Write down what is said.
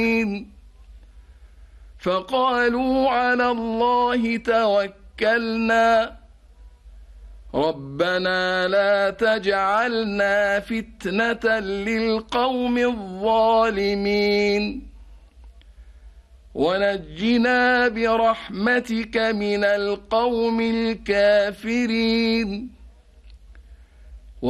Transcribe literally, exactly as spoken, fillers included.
فقالوا على الله توكلنا ربنا لا تجعلنا فتنة للقوم الظالمين ونجنا برحمتك من القوم الكافرين.